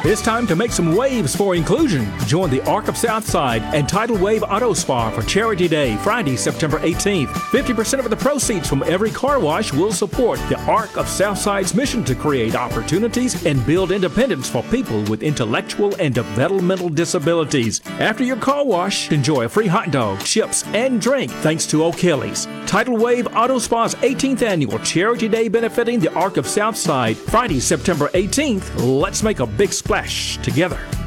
It's time to make some waves for inclusion. Join the Arc of Southside and Tidal Wave Auto Spa for Charity Day, Friday, September 18th. 50% of the proceeds from every car wash will support the Arc of Southside's mission to create opportunities and build independence for people with intellectual and developmental disabilities. After your car wash, enjoy a free hot dog, chips, and drink thanks to O'Kelly's. Tidal Wave Auto Spa's 18th annual Charity Day benefiting the Arc of Southside, Friday, September 18th. Let's make a big splash together.